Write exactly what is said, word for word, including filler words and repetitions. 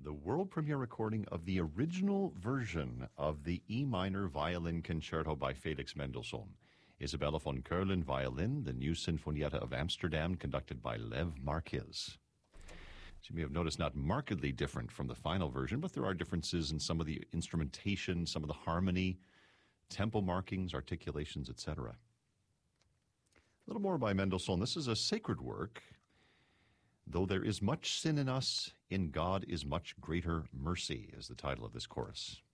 the world premiere recording of the original version of the E minor violin concerto by Felix Mendelssohn. Isabella von Keulen violin, the new Sinfonietta of Amsterdam, conducted by Lev Marquez. As you may have noticed, not markedly different from the final version, but there are differences in some of the instrumentation, some of the harmony, tempo markings, articulations, et cetera. A little more by Mendelssohn. This is a sacred work. Though there is much sin in us, in God is much greater mercy, is the title of this chorus.